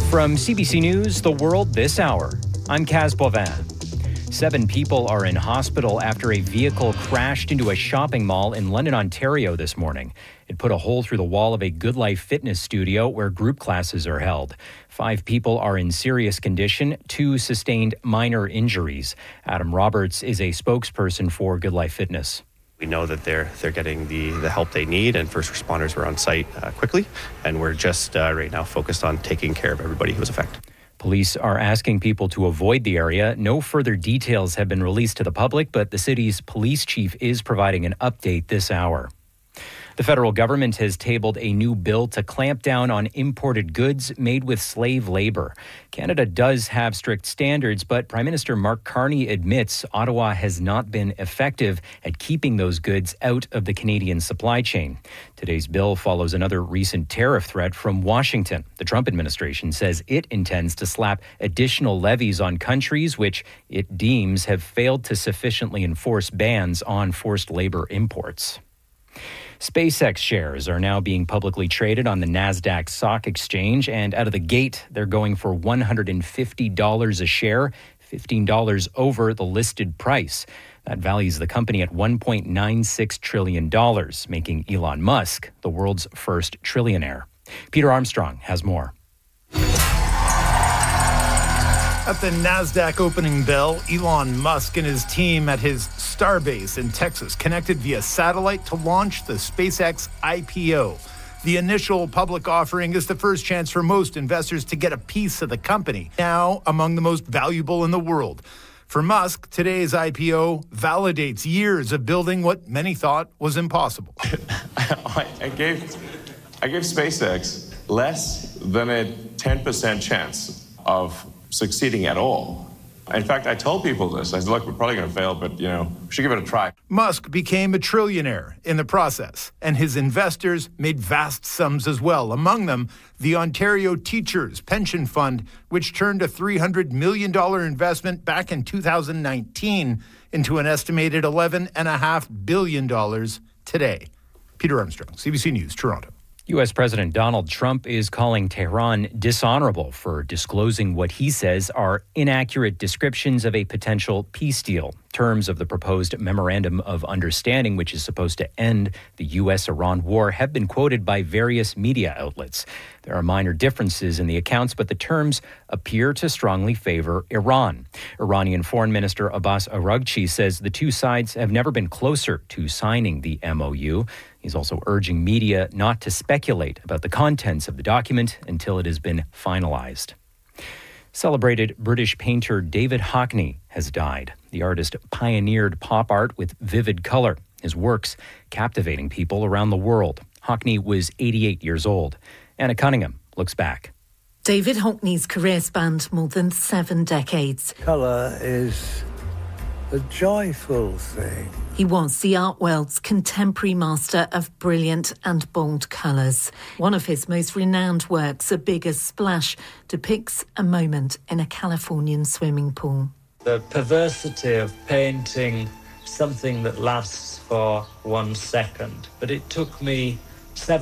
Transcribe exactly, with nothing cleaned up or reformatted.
From C B C News, The World This Hour, I'm Kaz Bovin. Seven people are in hospital after a vehicle crashed into a shopping mall in London, Ontario this morning. It put a hole through the wall of a Good Life fitness studio where group classes are held. Five people are in serious condition. Two sustained minor injuries. Adam Roberts is a spokesperson for Good Life Fitness. We know that they're they're getting the, the help they need, and first responders were on site uh, quickly, and we're just uh, right now focused on taking care of everybody who was affected. Police are asking people to avoid the area. No further details have been released to the public, but the city's police chief is providing an update this hour. The federal government has tabled a new bill to clamp down on imported goods made with slave labor. Canada does have strict standards, but Prime Minister Mark Carney admits Ottawa has not been effective at keeping those goods out of the Canadian supply chain. Today's bill follows another recent tariff threat from Washington. The Trump administration says it intends to slap additional levies on countries which it deems have failed to sufficiently enforce bans on forced labor imports. SpaceX shares are now being publicly traded on the NASDAQ stock exchange, and out of the gate, they're going for one hundred fifty dollars a share, fifteen dollars over the listed price. That values the company at one point nine six trillion dollars, making Elon Musk the world's first trillionaire. Peter Armstrong has more. At the NASDAQ opening bell, Elon Musk and his team at his Starbase in Texas connected via satellite to launch the SpaceX I P O. The initial public offering is the first chance for most investors to get a piece of the company, now among the most valuable in the world. For Musk, today's I P O validates years of building what many thought was impossible. I, I gave I gave SpaceX less than a ten percent chance of succeeding at all. In fact, I told people this. I said, look, we're probably going to fail, but, you know, we should give it a try. Musk became a trillionaire in the process, and his investors made vast sums as well. Among them, the Ontario Teachers Pension Fund, which turned a three hundred million dollars investment back in two thousand nineteen into an estimated eleven point five billion dollars today. Peter Armstrong, C B C News, Toronto. U S. President Donald Trump is calling Tehran dishonorable for disclosing what he says are inaccurate descriptions of a potential peace deal. Terms of the proposed Memorandum of Understanding, which is supposed to end the U S Iran war, have been quoted by various media outlets. There are minor differences in the accounts, but the terms appear to strongly favor Iran. Iranian Foreign Minister Abbas Araghchi says the two sides have never been closer to signing the M O U. He's also urging media not to speculate about the contents of the document until it has been finalized. Celebrated British painter David Hockney has died. The artist pioneered pop art with vivid color, his works captivating people around the world. Hockney was eighty-eight years old. Anna Cunningham looks back. David Hockney's career spanned more than seven decades. Colour is a joyful thing. He was the art world's contemporary master of brilliant and bold colours. One of his most renowned works, A Bigger Splash, depicts a moment in a Californian swimming pool. The perversity of painting something that lasts for one second. But it took me seven